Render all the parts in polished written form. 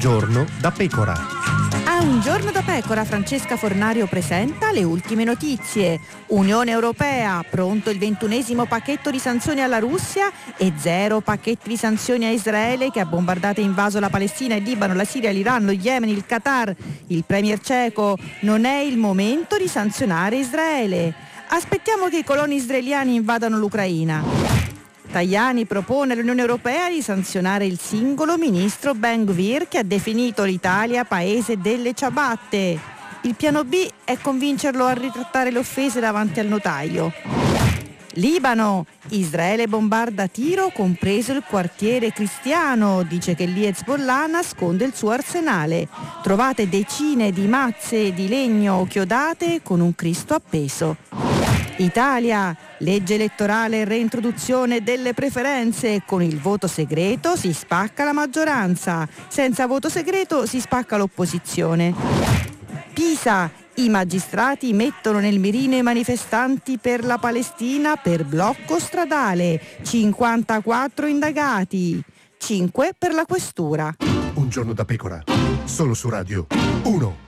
giorno da pecora. A Un giorno da pecora, Francesca Fornario presenta le ultime notizie. Unione Europea, pronto il 21esimo pacchetto di sanzioni alla Russia e 0 pacchetti di sanzioni a Israele che ha bombardato e invaso la Palestina, il Libano, la Siria, l'Iran, lo Yemen, il Qatar. Il premier ceco: non è il momento di sanzionare Israele. Aspettiamo che i coloni israeliani invadano l'Ucraina. Tajani propone all'Unione Europea di sanzionare il singolo ministro Ben-Gvir che ha definito l'Italia paese delle ciabatte. Il piano B è convincerlo a ritrattare le offese davanti al notaio. Libano, Israele bombarda a tiro compreso il quartiere cristiano, dice che lì Hezbollah nasconde il suo arsenale. Trovate decine di mazze di legno chiodate con un Cristo appeso. Italia, legge elettorale e reintroduzione delle preferenze. Con il voto segreto si spacca la maggioranza, senza voto segreto si spacca l'opposizione. Pisa, i magistrati mettono nel mirino i manifestanti per la Palestina per blocco stradale, 54 indagati, 5 per la questura. Un giorno da pecora, solo su Radio 1.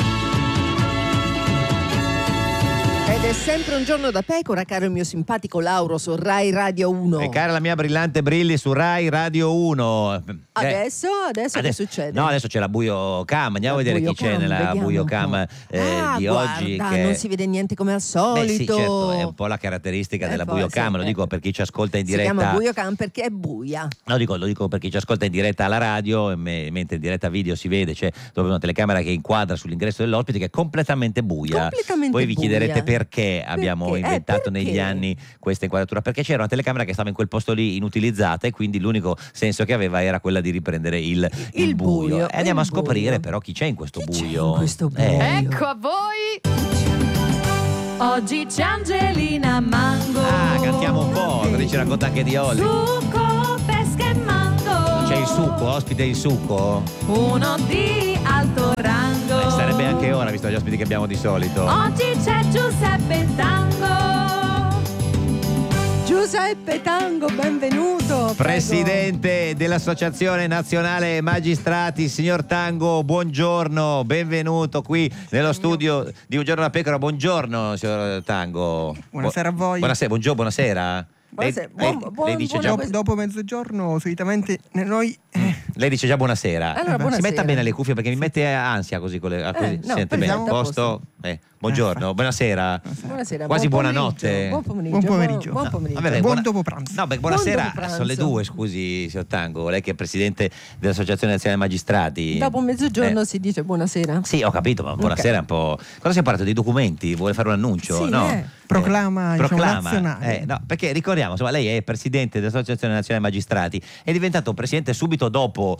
Ed è sempre un giorno da pecora, caro il mio simpatico Lauro, su Rai Radio 1. E cara la mia brillante Brilli su Rai Radio 1. Adesso che succede? No, adesso c'è la Buio Cam. Andiamo a vedere chi c'è nella Buio Cam di oggi. Che non si vede niente come al solito. Beh, sì, certo, è un po' la caratteristica della Buio Cam. Lo dico per chi ci ascolta in diretta. Si chiama Buio Cam perché è buia. No, lo dico per chi ci ascolta in diretta alla radio, mentre in diretta video si vede, c'è proprio una telecamera che inquadra sull'ingresso dell'ospite, che è completamente buia. Poi vi chiederete perché abbiamo inventato negli anni questa inquadratura, perché c'era una telecamera che stava in quel posto lì inutilizzata e quindi l'unico senso che aveva era quella di riprendere il buio. E andiamo a scoprire però chi c'è in questo buio. Ecco a voi. Oggi c'è Angelina Mango. Cantiamo un po', ci racconta anche di Olli. Succo, pesca e mango. C'è il succo, ospite il succo. Uno di alto rango. Sarebbe anche ora, visto gli ospiti che abbiamo di solito. Oggi c'è Giuseppe Tango. Giuseppe Tango, benvenuto. Presidente dell'Associazione Nazionale Magistrati, signor Tango, buongiorno, benvenuto qui nello studio di Un Giorno da Pecora. Buongiorno, signor Tango. Buonasera a voi. Buonasera. Lei dice già dopo mezzogiorno solitamente noi lei dice già buonasera. Allora, buonasera. Si metta bene le cuffie perché mi mette ansia così con le così. No, Sente bene il posto. Buongiorno, buonasera. Quasi buonanotte. Buon pomeriggio. Buon pomeriggio. Vabbè, buon dopo pranzo. No, buonasera, sono le 2, scusi, signor Tango, lei che è presidente dell'Associazione Nazionale Magistrati. Dopo mezzogiorno si dice buonasera. Sì, ho capito, ma buonasera è un po'. Cosa si è parlato? Dei documenti? Vuole fare un annuncio? Sì, no. Proclama nazionale. No, perché ricordiamo, insomma, lei è presidente dell'Associazione Nazionale Magistrati, è diventato presidente subito dopo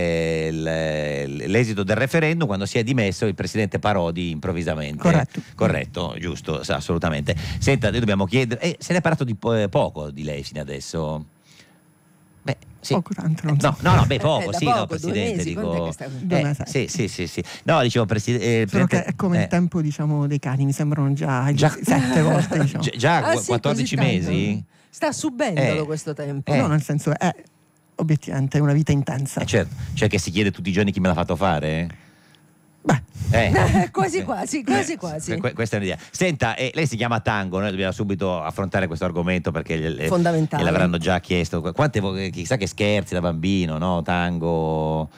l'esito del referendum, quando si è dimesso il presidente Parodi improvvisamente. Corretto, giusto, assolutamente. Senta, noi dobbiamo chiedere, se ne è parlato di poco di lei fino adesso. Beh, sì. Poco, tanto non so. No, poco, sì, poco, no, presidente, 2 mesi, dico. Sì. No, dicevo presidente. Solo che è come il tempo, diciamo, dei cani, mi sembrano già 7 volte, diciamo. Già 14 mesi? Sta subendolo questo tempo. No, nel senso è obiettivamente una vita intensa. Certo, cioè che si chiede tutti i giorni chi me l'ha fatto fare? Quasi. Questa è un'idea. Senta, lei si chiama Tango, noi dobbiamo subito affrontare questo argomento perché fondamentale. L'avranno già chiesto. Chissà che scherzi da bambino, no? Tango.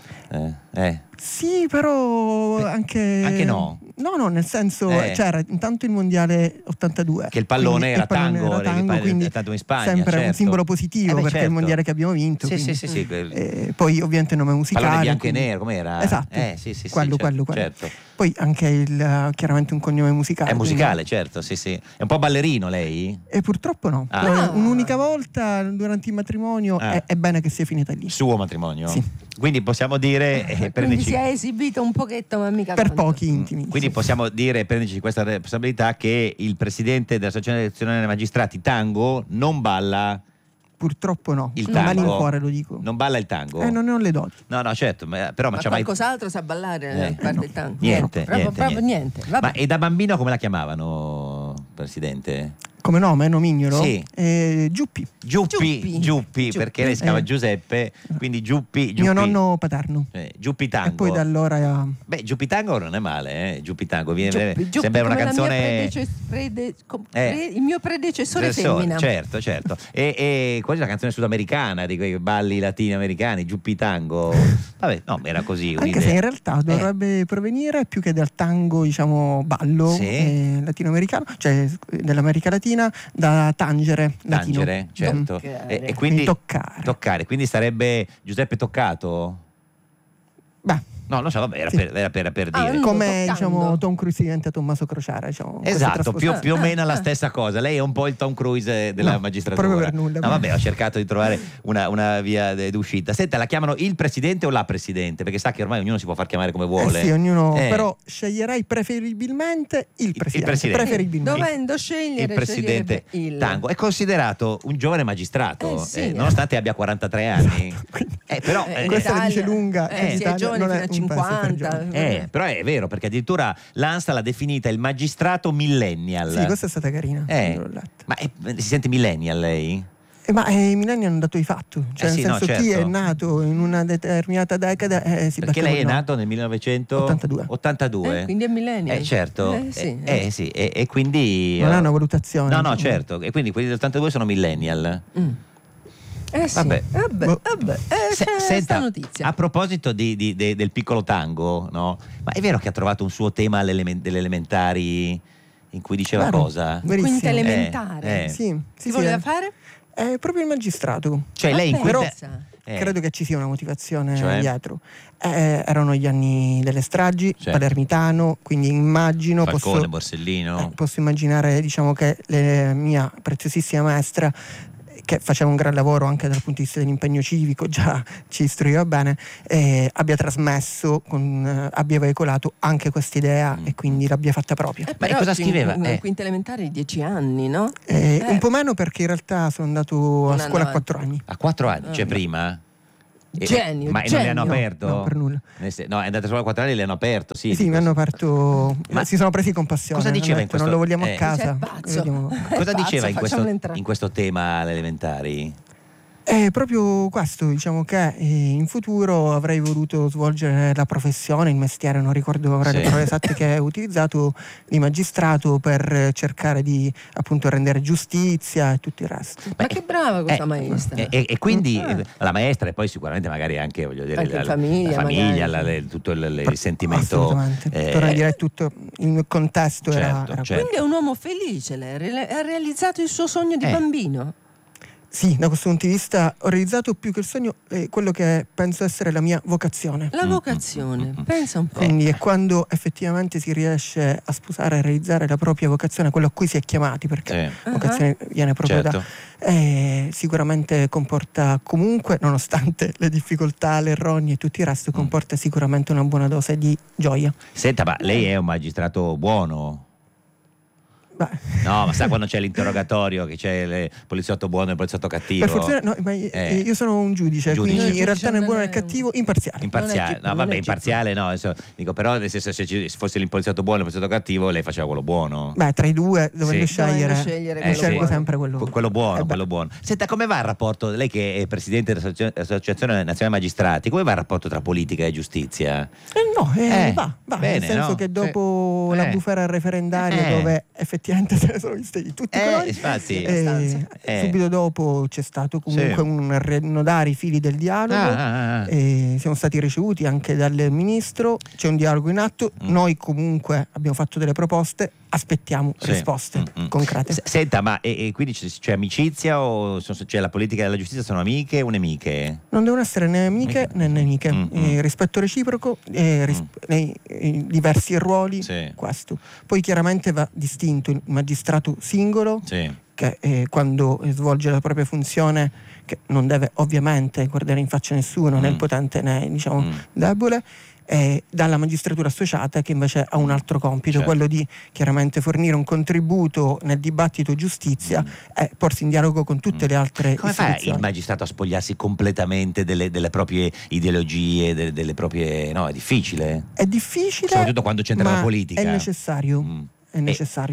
Sì, però anche no. No, nel senso c'era intanto il mondiale 82 che il pallone era tango, quindi è tanto in Spagna, sempre certo. un simbolo positivo perché è il mondiale che abbiamo vinto. Sì. Poi ovviamente nome musicale. Pallone bianco e nero, com'era? Esatto. Quello. Certo. Poi anche chiaramente un cognome musicale. È musicale, certo, sì. È un po' ballerino lei? E purtroppo no. Un'unica volta durante il matrimonio è bene che sia finita lì. Suo matrimonio? Sì. Quindi possiamo dire quindi si è esibito un pochetto, ma mica per tanto. pochi intimi. Quindi possiamo dire, prenderci questa responsabilità, che il presidente dell'Associazione Nazionale Magistrati Tango non balla. Purtroppo no, il tango. Malincuore lo dico. Non balla il tango? Non ne ho le doti. No, certo, però ma c'è qualcos'altro sa ballare a parte il tango? Niente. Proprio niente. Ma e da bambino come la chiamavano, presidente? Come nome, nomignolo? Sì. Giuppi, perché lei si chiama Giuseppe, quindi Giuppi. Mio nonno paterno. Giuppi Tango. E poi da allora... Beh, Giuppi Tango non è male, Giuppi Tango. Giuppi, sembra una canzone... il mio predecessore femmina. Certo. E quasi una canzone sudamericana di quei balli latinoamericani, Giuppi Tango. Vabbè, no, era così. Anche se in realtà dovrebbe provenire più che dal tango, diciamo, ballo latinoamericano, cioè dell'America Latina, da tangere, latino. Certo. E quindi toccare, quindi sarebbe Giuseppe Toccato? Beh, no, lo so, vabbè, era per dire. Come diciamo Tom Cruise diventa Tommaso Crociera, diciamo, esatto, più o meno la stessa cosa. Lei è un po' il Tom Cruise della magistratura. Proprio per nulla. No, vabbè, ho cercato di trovare una via d'uscita. Senta, la chiamano il presidente o la presidente? Perché sa che ormai ognuno si può far chiamare come vuole. Sì, ognuno, però sceglierei preferibilmente il presidente. Preferibilmente. Dovendo scegliere il presidente Tango è considerato un giovane magistrato, nonostante abbia 43 anni. Però questa la dice lunga. Si è giovane fino a 50. Però è vero, perché addirittura l'ANSA l'ha definita il magistrato millennial. Sì, questa è stata carina. Ma si sente millennial lei? Ma i millennial hanno dato i fatti, cioè nel senso certo. Chi è nato in una determinata decada si perché lei è nato nel 1982. Quindi è millennial. Certo. Sì. E quindi non è una valutazione. No, certo. E quindi quelli dell'82 sono millennial. Vabbè. Senta, notizia. a proposito del piccolo Tango, no? Ma è vero che ha trovato un suo tema delle elementari in cui diceva cosa? Quinta elementare. Sì, voleva fare? È proprio il magistrato. Cioè lei in però credo che ci sia una motivazione dietro. Erano gli anni delle stragi, Palermitano, quindi immagino Falcone, Borsellino. Posso immaginare, diciamo, che la mia preziosissima maestra, che faceva un gran lavoro anche dal punto di vista dell'impegno civico, già ci istruiva bene, abbia trasmesso, abbia veicolato anche questa idea e quindi l'abbia fatta propria. Ma cosa scriveva? In quinta elementare di 10 anni, no? Un po' meno, perché in realtà sono andato a scuola a 4 anni. A 4 anni? Cioè prima? Genio. Ma non le hanno aperto? No, per nulla. No, è andata solo a 4 anni e le hanno aperto. Sì, mi hanno aperto. Ma si sono presi con passione. Cosa diceva in questo? Non lo vogliamo a casa. Cosa diceva in questo tema alle elementari? È proprio questo, diciamo, che in futuro avrei voluto svolgere la professione, il mestiere, non ricordo ora le parole esatte che ho utilizzato, di magistrato, per cercare di appunto rendere giustizia e tutto il resto. Ma che brava questa maestra! E quindi la maestra, e poi sicuramente magari anche, voglio dire, anche la famiglia, tutto il sentimento. Assolutamente. Torna a dire tutto il contesto era Quindi è un uomo felice, lei ha realizzato il suo sogno di bambino. Sì, da questo punto di vista ho realizzato più che il sogno quello che penso essere la mia vocazione. La vocazione, pensa un po'. Quindi è quando effettivamente si riesce a sposare e realizzare la propria vocazione, quello a cui si è chiamati, perché vocazione viene proprio da... sicuramente comporta comunque, nonostante le difficoltà, le rogne e tutto il resto, comporta sicuramente una buona dose di gioia. Senta, ma lei è un magistrato buono? No, ma sa quando c'è l'interrogatorio che c'è il poliziotto buono e il poliziotto cattivo? Per fortuna no, ma io sono un giudice. Quindi in realtà nel buono e nel cattivo imparziale. Imparziale no, dico, però nel senso, se fosse il poliziotto buono e il poliziotto cattivo, lei faceva quello buono. Tra i due dovendo scegliere scelgo sempre quello buono, quello buono. Senta, come va il rapporto, lei che è presidente dell'Associazione Nazionale Magistrati, come va il rapporto tra politica e giustizia? Va, bene, nel senso che dopo la bufera referendaria, dove effettivamente se ne sono viste di tutti i colori, subito dopo c'è stato comunque un rinnovare i fili del dialogo, siamo stati ricevuti anche dal ministro, c'è un dialogo in atto, noi comunque abbiamo fatto delle proposte, aspettiamo risposte concrete. Senta, ma quindi c'è amicizia o la politica e la giustizia sono amiche o nemiche? Non devono essere né amiche né nemiche, rispetto reciproco nei diversi ruoli, questo. Poi chiaramente va distinto il magistrato singolo, che quando svolge la propria funzione, che non deve ovviamente guardare in faccia nessuno, né il potente né debole, dalla magistratura associata, che invece ha un altro compito, quello di chiaramente fornire un contributo nel dibattito giustizia e porsi in dialogo con tutte le altre istituzioni. Come fa il magistrato a spogliarsi completamente delle proprie ideologie, delle proprie... No, è difficile. È difficile, soprattutto quando c'entra la politica. È necessario. È necessario.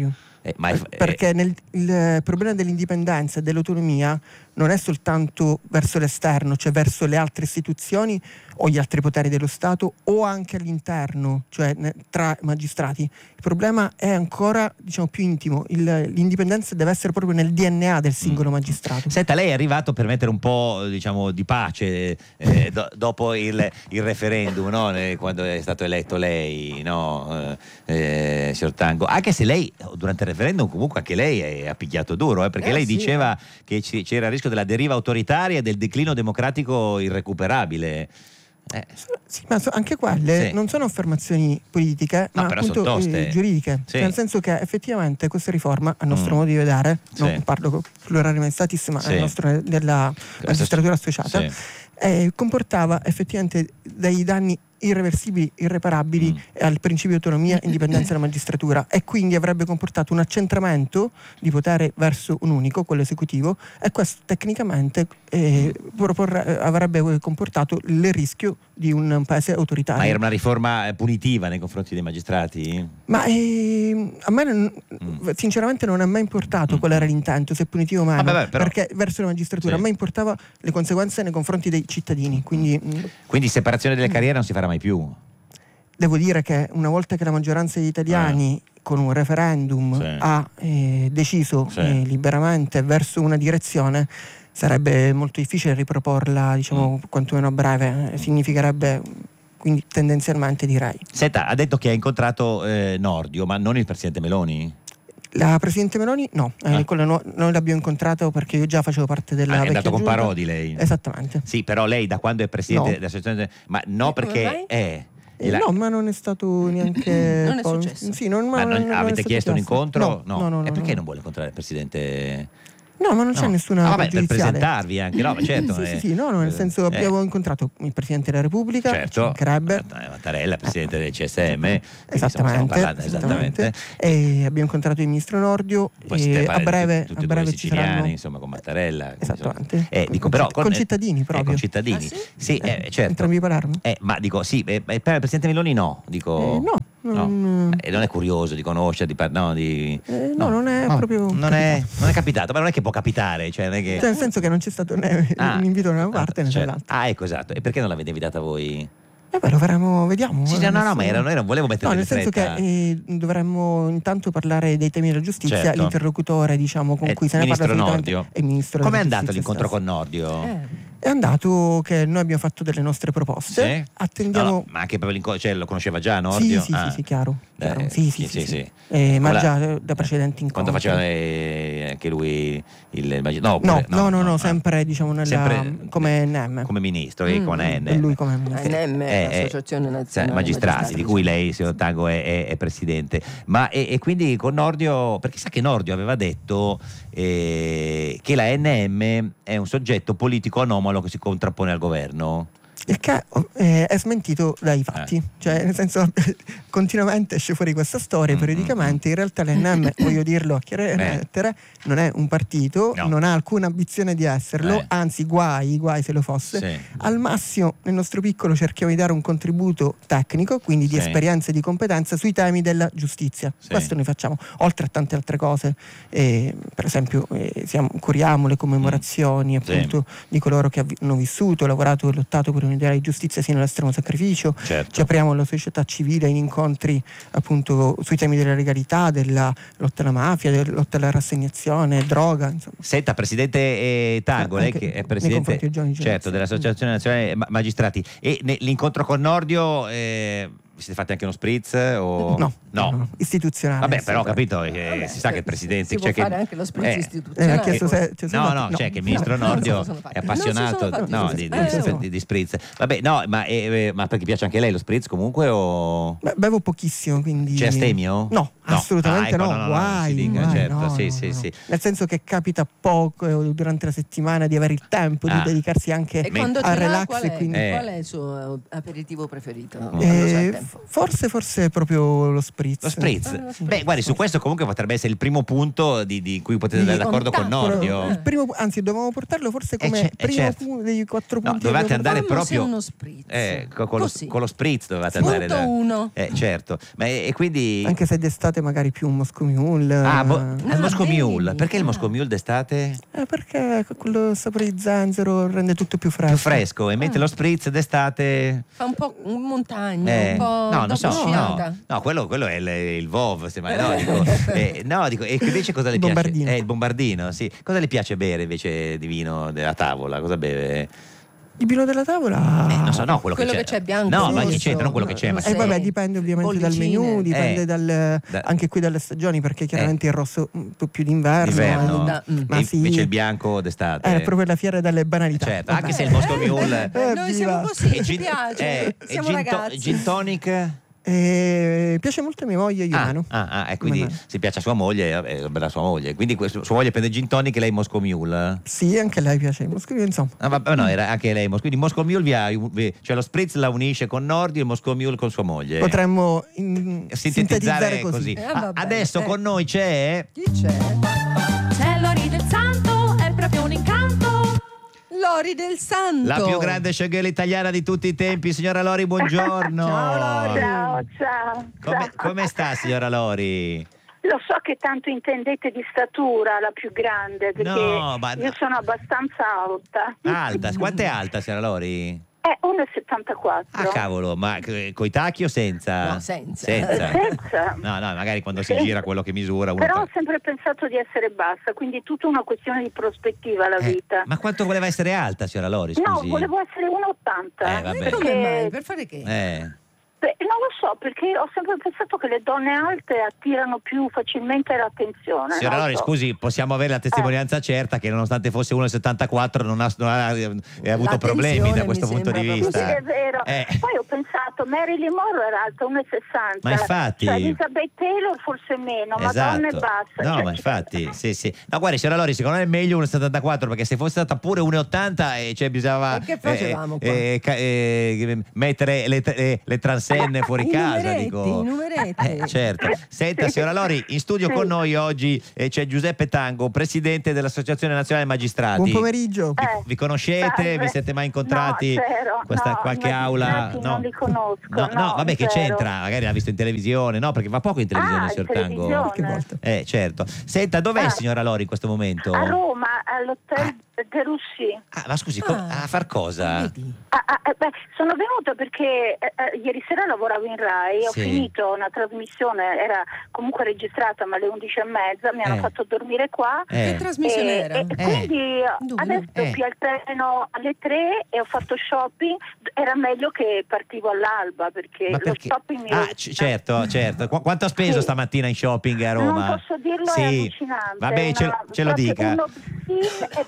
perché il problema dell'indipendenza e dell'autonomia non è soltanto verso l'esterno, cioè verso le altre istituzioni o gli altri poteri dello Stato, o anche all'interno, cioè tra magistrati. Il problema è ancora, diciamo, più intimo. L'indipendenza deve essere proprio nel DNA del singolo magistrato. Senta, lei è arrivato per mettere un po', diciamo, di pace dopo il referendum, no? Quando è stato eletto lei, no? Signor Tango, anche se lei durante il referendum comunque anche lei ha picchiato duro, perché lei diceva che c'era il rischio della deriva autoritaria e del declino democratico irrecuperabile. Sì, ma anche quelle non sono affermazioni politiche, ma appunto giuridiche, nel senso che effettivamente questa riforma, a nostro modo di vedere, non parlo con plurale majestatis, ma della magistratura associata, comportava effettivamente dei danni irreversibili, irreparabili al principio di autonomia e indipendenza della magistratura, e quindi avrebbe comportato un accentramento di potere verso un unico, quello esecutivo, e questo tecnicamente avrebbe comportato il rischio di un paese autoritario. Ma era una riforma punitiva nei confronti dei magistrati? Ma a me sinceramente non è mai importato qual era l'intento, se punitivo o meno, perché verso la magistratura a me importava le conseguenze nei confronti dei cittadini, quindi separazione delle carriere non si farà mai più. Devo dire che una volta che la maggioranza degli italiani con un referendum ha deciso liberamente verso una direzione, sarebbe molto difficile riproporla, diciamo, quantomeno a breve. Significherebbe, quindi tendenzialmente, direi. Senta, ha detto che ha incontrato Nordio, ma non il presidente Meloni? La Presidente Meloni no, noi l'abbiamo incontrato perché io già facevo parte della vecchia giunta. È andato con Parodi lei? Esattamente. Sì, però lei da quando è Presidente dell'associazione, ma no, perché no, ma non è stato neanche non è successo. Sì, avete chiesto un incontro? No. E perché non vuole incontrare il Presidente? No, ma non c'è nessuna per presentarvi anche, no, certo. Nel senso abbiamo incontrato il Presidente della Repubblica, Mattarella, Presidente del CSM, esattamente. E abbiamo incontrato il Ministro Nordio, e a breve ci saranno, insomma, con Mattarella. Esattamente. Però con cittadini proprio. Con cittadini. Certo. Entrambi Palermo. Ma dico, per il Presidente Meloni no, dico. No. Non è curioso di conoscere, non è proprio non è capitato, ma non è che può capitare, cioè, non è che... nel senso che non c'è stato né un invito da una parte né dall'altra. Ecco, esatto. E perché non l'avete invitata voi? Lo faremo, vediamo. Ma noi non volevo mettere nel senso che dovremmo intanto parlare dei temi della giustizia. L'interlocutore, diciamo, con cui se ne parla Nordio. È il Ministro. Come è andato l'incontro con Nordio? È andato che noi abbiamo fatto delle nostre proposte. Attendiamo. Ma anche per l'incontro, lo conosceva già Nordio? Sì, chiaro. Sì. Ma già da precedenti incontri. Quando faceva anche lui il No, sempre, diciamo, come NM. Come ministro, come NM. Lui come ministro. Associazione Nazionale Magistrati, di cui lei, signor Tango, è presidente. Ma e quindi con Nordio, perché sa che Nordio aveva detto che la NM è un soggetto politico anomalo che si contrappone al governo. Il che è smentito dai fatti, cioè nel senso continuamente esce fuori questa storia periodicamente. In realtà l'NM, voglio dirlo a chiare lettere, non è un partito, non ha alcuna ambizione di esserlo, anzi guai se lo fosse. Al massimo nel nostro piccolo cerchiamo di dare un contributo tecnico, quindi di esperienza e di competenza sui temi della giustizia. Questo noi facciamo, oltre a tante altre cose. Per esempio curiamo le commemorazioni appunto di coloro che hanno vissuto, lavorato e lottato per un'idea di giustizia sino all'estremo sacrificio. Ci apriamo alla società civile in incontri appunto sui temi della legalità, della lotta alla mafia, della lotta alla rassegnazione, droga, insomma. Senta, Presidente Tango, lei che è Presidente dell'Associazione Nazionale Magistrati, e l'incontro con Nordio vi siete fatti anche uno spritz? O... No, istituzionale. Vabbè, però ho capito, si sa che il Presidente... Si può fare anche lo spritz istituzionale. C'è che il Ministro Nordio è appassionato di spritz. Vabbè, ma perché piace anche lei lo spritz comunque? O... Bevo pochissimo, quindi... C'è astemio? No, assolutamente no. Guai, certo, sì. Nel senso che capita poco durante la settimana di avere il tempo di dedicarsi anche al relax. Qual è il suo aperitivo preferito? Forse proprio lo spritz. Lo spritz? Beh, guardi, su questo comunque potrebbe essere il primo punto di cui potete andare d'accordo con Nordio. Anzi, dovevamo portarlo forse come primo punto dei 4 punti. Dovevate andare proprio uno spritz. con lo spritz dovevate andare uno. certo. Ma e quindi anche se d'estate d'estate magari più un Moscow Mule. Il Moscow Mule. Perché il Moscow Mule d'estate? Perché quello sapore di zenzero rende tutto più fresco. Più fresco, e mentre lo spritz d'estate fa un po' in montagna, un po' no, non so, sciata. no, quello è il Vov, dico, e invece cosa le piace? Il bombardino, sì. Cosa le piace bere invece di vino della tavola? Cosa beve? Il vino della tavola? Non so, no, quello che c'è bianco. No, ma che c'entra, non quello che c'è. Ma vabbè, dipende ovviamente dal menù, dipende anche qui dalle stagioni, perché chiaramente il rosso un po' più d'inverno. Ma sì. Invece il bianco d'estate. È proprio la fiera delle banalità. Certo, anche se il Moscow Mule. Noi siamo così, ci piace. Siamo ragazzi. Gin tonic? Piace molto a mia moglie, Iumano. Quindi si piace a sua moglie, la sua moglie. Quindi sua moglie prende gin tonic e lei Moscow Mule. Sì, anche a lei piace il Moscow Mule, insomma. Era anche lei. Quindi Moscow Mule cioè lo spritz la unisce con Nordi e il Moscow Mule con sua moglie. Potremmo sintetizzare così. Adesso con noi c'è. Chi c'è? C'è Lori del Santo, è proprio un incanto. Lori del Santo, la più grande showgirl italiana di tutti i tempi. Signora Lori, buongiorno. Ciao. Come sta, signora Lori? Lo so che tanto intendete di statura, la più grande, perché io sono abbastanza alta. Alta? Quanto è alta, signora Lori? 1,74. Ah, cavolo, ma coi tacchi o senza? No, senza. Senza. No, magari quando si gira quello che misura. Però ho sempre pensato di essere bassa, quindi è tutta una questione di prospettiva la vita. Ma quanto voleva essere alta, signora Lori? Scusi. No, volevo essere 1,80. Vabbè. Come mai? Per fare che? Non lo so, perché ho sempre pensato che le donne alte attirano più facilmente l'attenzione. Signora Lori, scusi, possiamo avere la testimonianza certa che nonostante fosse 1,74 non ha avuto problemi da questo punto di vista. Sì, è vero. Poi ho pensato, Marilyn Monroe era alta 1,60. Ma infatti. Cioè, Elizabeth Taylor forse meno, esatto. ma donne basse. No, ma infatti, sì. No, guardi, signora Lori, secondo me è meglio 1,74, perché se fosse stata pure 1,80 cioè bisognava che facevamo qua? mettere le transenne fuori casa. I numeretti. Certo. Senta, signora Lori, in studio con noi oggi c'è Giuseppe Tango, presidente dell'Associazione Nazionale Magistrati. Buon pomeriggio. Vi conoscete? Salve. Vi siete mai incontrati? No, zero. Qualche aula? No, non li conosco. No, vabbè, che zero. c'entra? Magari l'ha visto in televisione, no? Perché va poco in televisione, signor Tango. Qualche volta. Certo. Senta, dov'è signora Lori in questo momento? A Roma, all'hotel De Russi. Ma scusi, a far cosa? Sono venuta perché ieri sera lavoravo in Rai, ho finito una trasmissione, era comunque registrata, ma alle 11:30 mi hanno fatto dormire qua. Che trasmissione era? Quindi adesso qui al treno alle 3 e ho fatto shopping. Era meglio che partivo all'alba, perché lo shopping certo. Quanto ha speso stamattina in shopping a Roma? Non posso dirlo, è allucinante. Vabbè, ce lo dica. Un obscene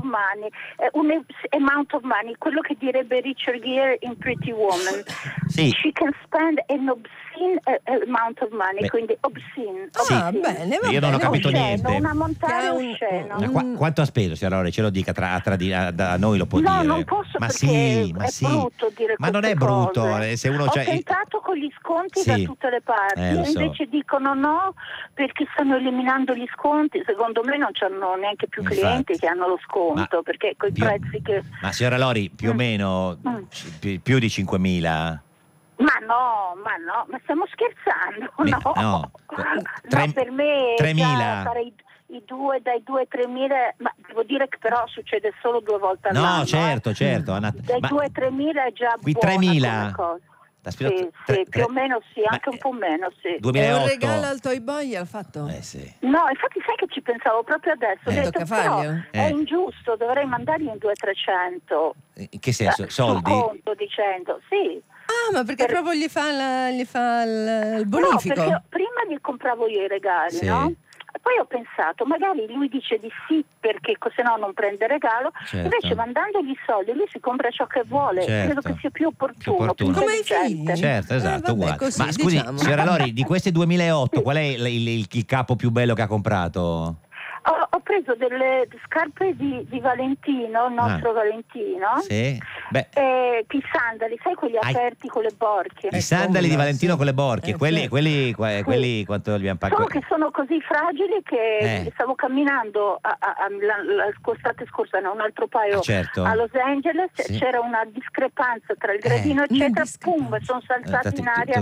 amount of money, quello che direbbe Richard Gere in Pretty Woman. Sì. She can spend an obscene amount of money, quindi obscene. Bene, io non ho capito niente. Una montagna oscena. Quanto ha speso, signora Lori? Ce lo dica, da noi lo può dire. No, non posso, perché è brutto dire ma non è brutto. Se uno ho tentato con gli sconti da tutte le parti, invece dicono no, perché stanno eliminando gli sconti. Secondo me non c'hanno neanche più clienti che hanno lo sconto, perché coi prezzi che... Ma signora Lori, più o meno più di 5.000? Ma stiamo scherzando? No, per me 3.000. Fare dai 2 ai 3.000, ma devo dire che però succede solo 2 volte all'anno. No, certo. Dai 2 ai 3.000 è già qui buona 3.000. cosa. Sì, più o meno sì, anche un po' meno, sì. 2008. Un regalo al Toy Boy l'ha fatto? Sì. No, infatti sai che ci pensavo proprio adesso, ho detto, però è ingiusto, dovrei mandargli un 200-300. In che senso? Soldi? Conto dicendo, sì. Ma perché proprio gli fa il bonifico? No, perché prima gli compravo io i regali, no? E poi ho pensato, magari lui dice di sì perché se no non prende regalo, invece mandandogli i soldi lui si compra ciò che vuole, credo che sia più opportuno. Come i figli. Certo, esatto, uguale. Così, ma scusi, signora Lori, di questi 2008 qual è il capo più bello che ha comprato? Ho preso delle scarpe di Valentino, il nostro Valentino. Sì. I sandali, sai, quelli aperti con le borchie. I sandali di Valentino con le borchie, quelli quanto li abbiamo pagato? Solo che sono così fragili che stavo camminando l'estate scorsa, un altro paio a Los Angeles, c'era una discrepanza tra il gradino eccetera, pum, sono saltati in aria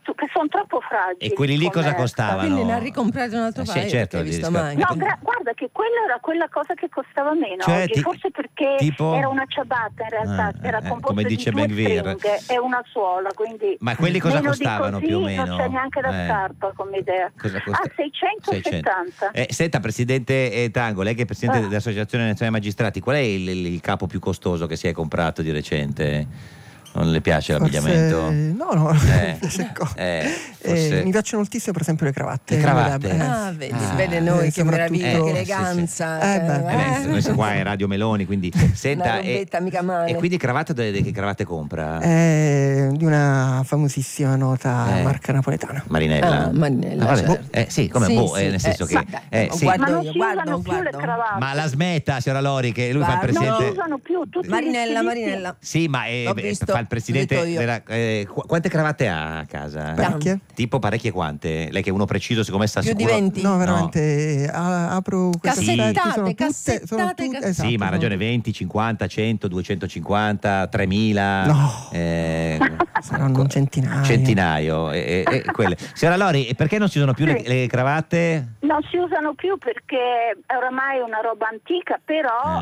che sono troppo fragili. E quelli lì cosa costavano? Quindi ne ha ricomprato un altro paio, certo, visto mai. No, guarda che quella era quella cosa che costava meno oggi, forse perché era una ciabatta in realtà, era composta come dice di 2 stringhe e una suola, quindi ma quelli cosa costavano più o meno? Non c'è neanche la scarpa come idea. Cosa costa? 670. Senta, Presidente Tango, lei che è Presidente dell'Associazione Nazionale Magistrati, qual è il capo più costoso che si è comprato di recente? Non le piace l'abbigliamento? No, mi piacciono moltissimo per esempio le cravatte. Le cravatte? Vede noi che meraviglia, che eleganza. Noi siamo qua in Radio Meloni, quindi senta, una robetta mica male. E quindi cravatte che cravatte compra? Di una famosissima nota marca napoletana. Marinella. Marinella, certo. Sì, come nel senso che ma non si usano più le cravatte. Ma la smetta, signora Lori, che lui fa il presidente. Non si usano più tutti Marinella. Sì, ma fa il presidente della, quante cravatte ha a casa? Parecchie. Tipo parecchie quante? Lei che è uno preciso, secondo me sta più sicuro. Di 20. No, veramente apro queste cassettate. Esatto, sì, ma ha ragione, 20, 50, 100, 250, 3000. No. Saranno un centinaio. Quelle. Signora Lori, perché non si usano più le cravatte? Non si usano più perché oramai è una roba antica, però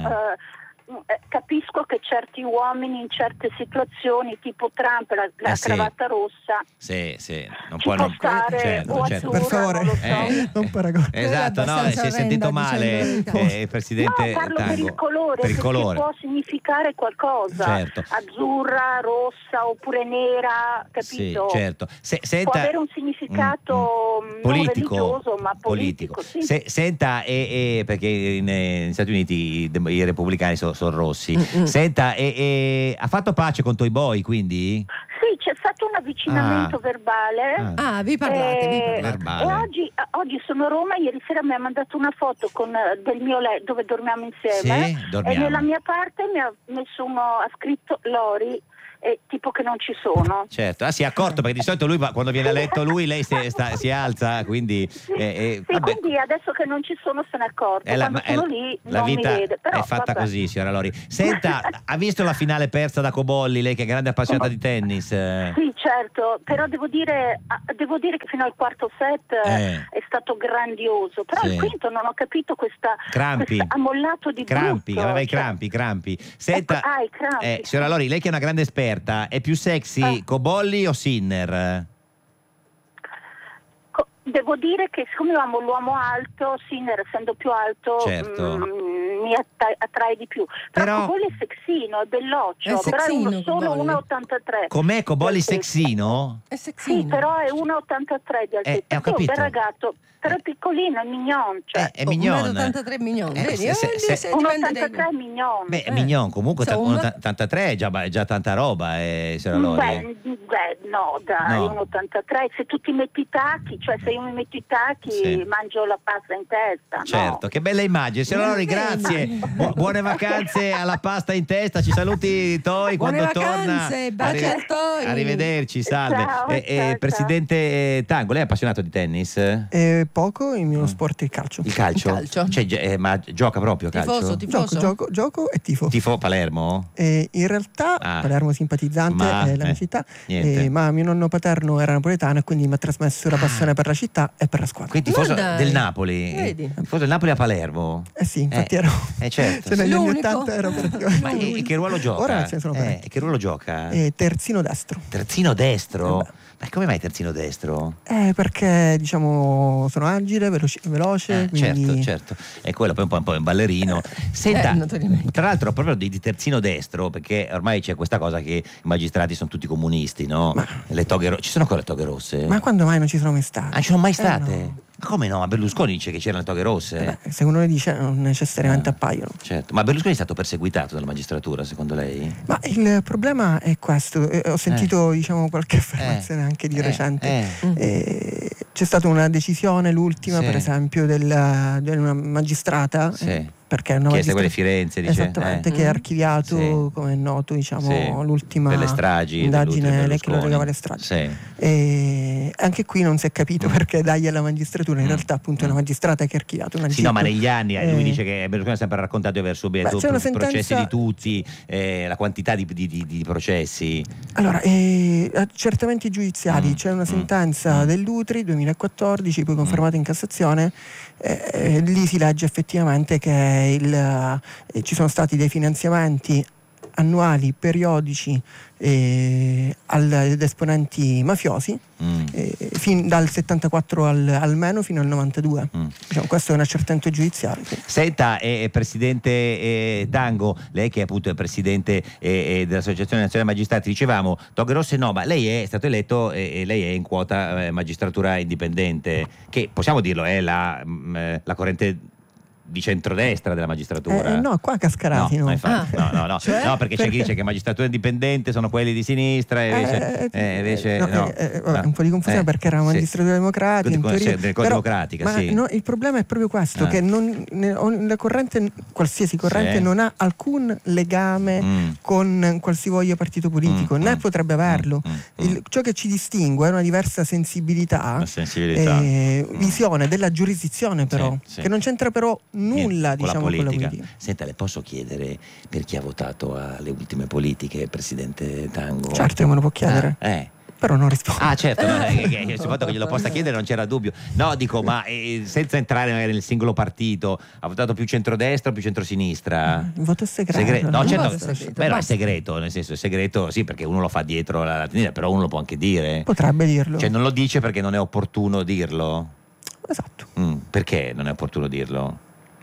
capisco che certi uomini in certe situazioni, tipo Trump, la cravatta rossa, non può non stare o certo. Per favore, non paragone. Esatto, no, si è sentito male il presidente parlo Tango. per il colore, perché può significare qualcosa, certo. Azzurra, rossa oppure nera, capito? Sì, certo. Può avere un significato politico, non religioso, ma politico. Sì. Senta, perché negli Stati Uniti i repubblicani sono rossi. Senta, ha fatto pace con Toy Boy, quindi? Sì, c'è stato un avvicinamento verbale. Vi parlate. Verbale. E oggi sono a Roma, ieri sera mi ha mandato una foto del mio letto dove dormiamo insieme. Sì, dormiamo. E nella mia parte ha scritto Lori, tipo che non ci sono. Certo, si è accorto perché di solito lui quando viene a letto lei si alza, quindi quindi adesso che non ci sono se ne è accorto. Quando sono lì la non vita mi vede. Però, è fatta così, signora Lori. Senta, ha visto la finale persa da Cobolli, lei che è grande appassionata di tennis? Sì, certo, però devo dire che fino al quarto set è stato grandioso, però il quinto non ho capito questa ha mollato di crampi, brutto, aveva i crampi. Senta, i crampi. signora Lori, lei che è una grande esperta, è più sexy Cobolli o Sinner? Devo dire che siccome amo l'uomo alto, Sinner essendo più alto mi attrae di più. Però Cobolli è sexino, è belloccio, però è solo 1,83. Com'è Cobolli sexino? È sexino. Sì, però è 1,83 di altezza. È un bel ragazzo, però è piccolino, è mignon. È mignon. 1,83 mignon. Vedi? 1,83 mignon. Beh, mignon, comunque 1,83 è già tanta roba, signora Lori. No, dai, 1,83. Se tu ti metti i tacchi, cioè se io mi metto i tacchi mangio la pasta in testa. Certo, che bella immagine. Signora Lori, grazie. Buone vacanze alla pasta in testa. Ci saluti Toi quando torna. Baci al Toi. Arrivederci, salve. Ciao. Presidente Tango, lei è appassionato di tennis? Poco, il mio sport è il calcio. Il calcio? Cioè, ma gioca proprio calcio? Tifoso. Gioco e tifo. Tifo Palermo? In realtà Palermo simpatizzante è la mia città, ma mio nonno paterno era napoletano e quindi mi ha trasmesso la passione per la città e per la squadra. Quindi tifoso del Napoli? Vedi? Tifoso del Napoli a Palermo? Sì, infatti ero. Certo. Cioè, negli anni 80 ero praticamente. Ma che ruolo gioca? Ora ce ne sono parecchi. Che ruolo gioca? Terzino destro. Terzino destro? Ma come mai terzino destro? Perché diciamo sono agile, veloce. Quindi... Certo. E quello poi un po' un ballerino. Senta, tra l'altro proprio di terzino destro, perché ormai c'è questa cosa che i magistrati sono tutti comunisti, no? Le toghe ci sono ancora le toghe rosse? Ma quando mai non ci sono mai state? Non ci sono mai state? No. Ma come no? Ma Berlusconi dice che c'erano le toghe rosse. Se uno le dice non necessariamente appaiono. Certo, ma Berlusconi è stato perseguitato dalla magistratura, secondo lei? Ma il problema è questo, ho sentito diciamo qualche affermazione anche di recente. C'è stata una decisione, l'ultima per esempio, di una magistrata perché è una magistratura di Firenze, dice. Esattamente, che è archiviato, come è noto, diciamo, l'ultima per le stragi, indagine che lo legava alle stragi. E anche qui non si è capito perché dagli alla magistratura, in realtà appunto è una magistrata che ha archiviato una no, ma negli anni lui dice che Berlusconi ha sempre raccontato di aver subito processi di tutti, la quantità di processi. Allora, accertamenti giudiziari, c'è una sentenza dell'Utri 2014, poi confermata in Cassazione, lì si legge effettivamente che ci sono stati dei finanziamenti annuali, periodici ad esponenti mafiosi fin dal 74 almeno fino al 92. Diciamo, questo è un accertamento giudiziario. Senta, Presidente Tango, lei che appunto è Presidente dell'Associazione Nazionale Magistrati, dicevamo Toghe Rosse no, ma lei è stato eletto e lei è in quota magistratura indipendente, che possiamo dirlo è la corrente di centrodestra della magistratura. No, qua Cascarati no. Cioè? No, perché c'è chi dice che magistratura indipendente sono quelli di sinistra e invece un po' di confusione perché era una magistratura democratica in teoria, democratica, ma no, il problema è proprio questo, che la corrente, qualsiasi corrente non ha alcun legame con qualsivoglia partito politico, né potrebbe averlo. Ciò che ci distingue è una diversa sensibilità. Visione della giurisdizione, però che non c'entra però nulla con diciamo con la politica. Senta, le posso chiedere per chi ha votato alle ultime politiche, Presidente Tango? Certo, me lo può chiedere. Però non rispondo. Certo, sul fatto che glielo possa chiedere non c'era dubbio. No, dico, ma senza entrare magari nel singolo partito, ha votato più centrodestra o più centrosinistra? Il voto è segreto. No, certo, però è segreto, nel senso è segreto, sì, perché uno lo fa dietro la tendina, però uno lo può anche dire. Potrebbe dirlo. Cioè non lo dice perché non è opportuno dirlo? Esatto. Perché non è opportuno dirlo?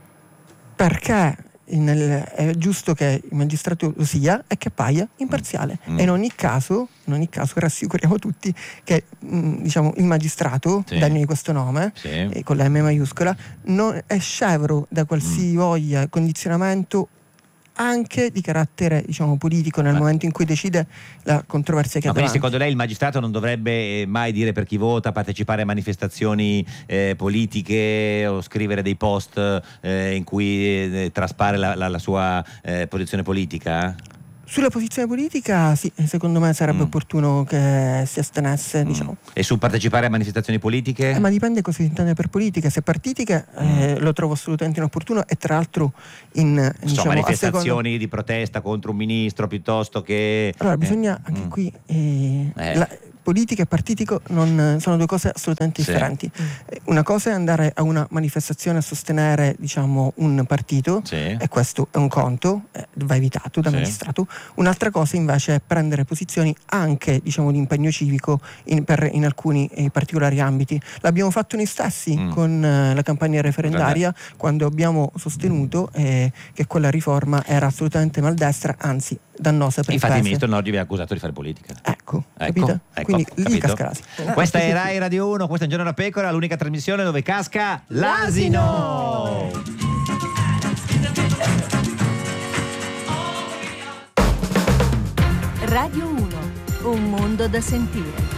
Perché è giusto che il magistrato lo sia e che appaia imparziale. E in ogni caso rassicuriamo tutti che diciamo il magistrato, degno di questo nome, con la M maiuscola, non è scevro da qualsivoglia condizionamento anche di carattere diciamo politico nel momento in cui decide la controversia che ha quindi davanti. Secondo lei il magistrato non dovrebbe mai dire per chi vota, partecipare a manifestazioni politiche o scrivere dei post in cui traspare la sua posizione politica? Sulla posizione politica sì, secondo me sarebbe opportuno che si astenesse, diciamo. E su partecipare a manifestazioni politiche? Ma dipende cosa si intende per politica. Se partitiche lo trovo assolutamente inopportuno e tra l'altro diciamo, manifestazioni di protesta contro un ministro piuttosto che... Allora bisogna anche qui politica e partitico sono due cose assolutamente differenti. Una cosa è andare a una manifestazione a sostenere diciamo un partito e questo è un conto, va evitato da magistrato. Un'altra cosa invece è prendere posizioni anche diciamo di impegno civico in alcuni particolari ambiti. L'abbiamo fatto noi stessi con la campagna referendaria quando abbiamo sostenuto che quella riforma era assolutamente maldestra, anzi dannosa per il Infatti paese. il ministro Nordio vi ha accusato di fare politica. Capito? Quindi lì Cascarasi. Questa è Rai Radio 1, questo è Un Giorno da Pecora, l'unica trasmissione dove casca l'asino. Radio 1, un mondo da sentire.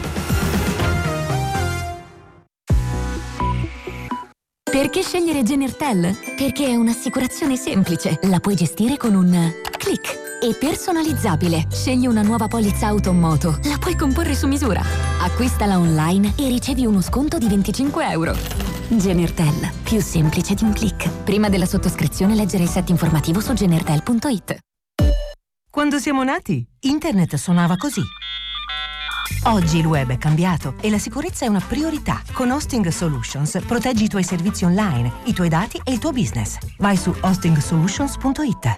Perché scegliere Genertel? Perché è un'assicurazione semplice, la puoi gestire con un click. E personalizzabile. Scegli una nuova polizza auto o moto, la puoi comporre su misura. Acquistala online e ricevi uno sconto di 25 euro. Genertel, più semplice di un click. Prima della sottoscrizione leggere il set informativo su genertel.it. Quando siamo nati, internet suonava così. Oggi il web è cambiato e la sicurezza è una priorità. Con Hosting Solutions proteggi i tuoi servizi online, i tuoi dati e il tuo business. Vai su hostingsolutions.it.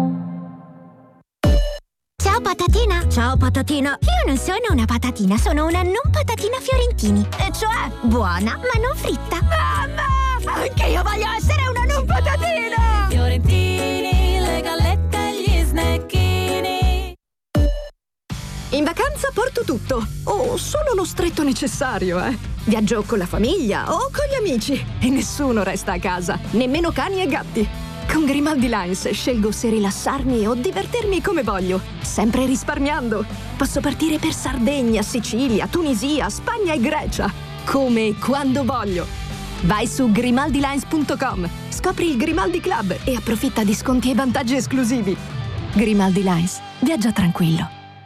Ciao patatina! Ciao patatina! Io non sono una patatina, sono una non patatina Fiorentini. E cioè? Buona, ma non fritta. Mamma! Anche io voglio essere una non patatina! Fiorentini, le gallette e gli snecchini. In vacanza porto tutto, o solo lo stretto necessario, Viaggio con la famiglia o con gli amici e nessuno resta a casa, nemmeno cani e gatti. Con Grimaldi Lines scelgo se rilassarmi o divertirmi come voglio, sempre risparmiando. Posso partire per Sardegna, Sicilia, Tunisia, Spagna e Grecia, come e quando voglio. Vai su grimaldilines.com, scopri il Grimaldi Club e approfitta di sconti e vantaggi esclusivi. Grimaldi Lines, viaggia tranquillo.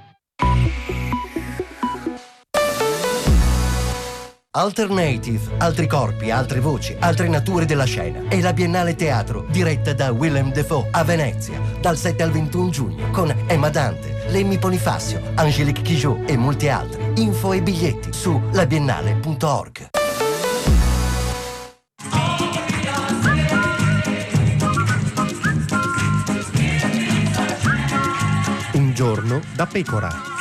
Alternative, altri corpi, altre voci, altre nature della scena. È la Biennale Teatro, diretta da Willem Dafoe a Venezia, dal 7 al 21 giugno, con Emma Dante, Lemmy Bonifacio, Angélique Kidjo e molti altri. Info e biglietti su labiennale.org. Un giorno da pecora.